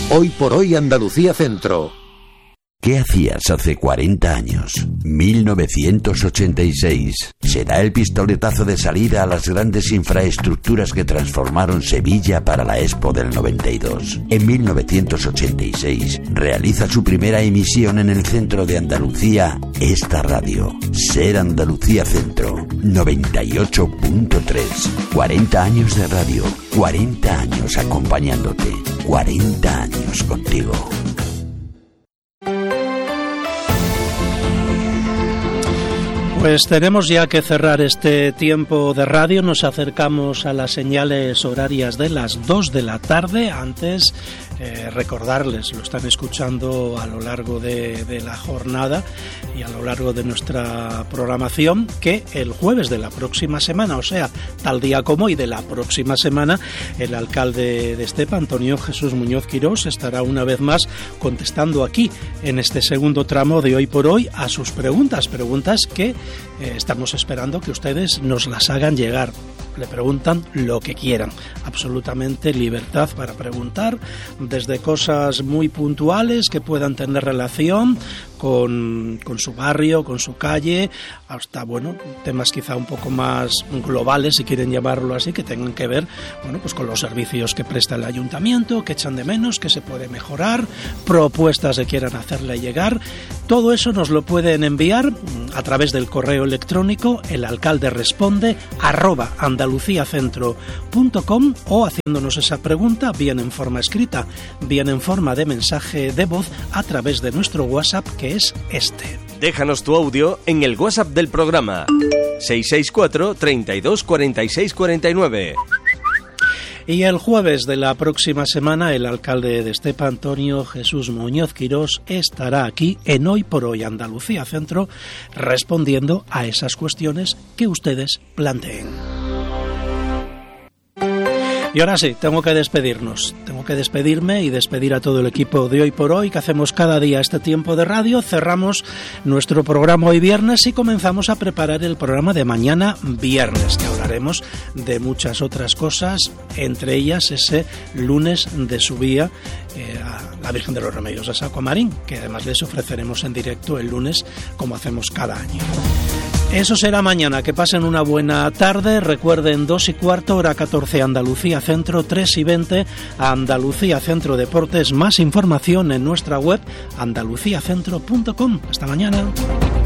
Hoy por hoy Andalucía Centro. ¿Qué hacías hace 40 años? 1986. Será el pistoletazo de salida a las grandes infraestructuras que transformaron Sevilla para la Expo del 92. En 1986 realiza su primera emisión en el centro de Andalucía esta radio. Ser Andalucía Centro 98.3. 40 años de radio, 40 años acompañándote, 40 años contigo. Pues tenemos ya que cerrar este tiempo de radio. Nos acercamos a las señales horarias de las 2 de la tarde. Antes, recordarles, lo están escuchando a lo largo de la jornada y a lo largo de nuestra programación, que el jueves de la próxima semana, o sea, tal día como hoy de la próxima semana, el alcalde de Estepa, Antonio Jesús Muñoz Quirós, estará una vez más contestando aquí, en este segundo tramo de Hoy por Hoy, a sus preguntas que estamos esperando que ustedes nos las hagan llegar. Le preguntan lo que quieran, absolutamente libertad para preguntar, desde cosas muy puntuales que puedan tener relación con su barrio, con su calle, hasta, bueno, temas quizá un poco más globales, si quieren llamarlo así, que tengan que ver, bueno, pues con los servicios que presta el ayuntamiento, que echan de menos, que se puede mejorar, propuestas que quieran hacerle llegar. Todo eso nos lo pueden enviar a través del correo electrónico elalcalderesponde@andaluciacentro.com o haciéndonos esa pregunta bien en forma escrita, bien en forma de mensaje de voz a través de nuestro WhatsApp, que es este. Déjanos tu audio en el WhatsApp del programa 664 32 46 49. Y el jueves de la próxima semana, el alcalde de Estepa, Antonio Jesús Muñoz Quirós, estará aquí en Hoy por Hoy Andalucía Centro, respondiendo a esas cuestiones que ustedes planteen. Y ahora sí, tengo que despedirme y despedir a todo el equipo de Hoy por Hoy, que hacemos cada día este tiempo de radio. Cerramos nuestro programa hoy viernes y comenzamos a preparar el programa de mañana viernes, que hablaremos de muchas otras cosas, entre ellas ese lunes de subida a la Virgen de los Remedios de Saco-Marín, que además les ofreceremos en directo el lunes, como hacemos cada año. Eso será mañana. Que pasen una buena tarde. Recuerden, 2:15, hora 14 Andalucía Centro, 3:20 Andalucía Centro Deportes. Más información en nuestra web andaluciacentro.com. Hasta mañana.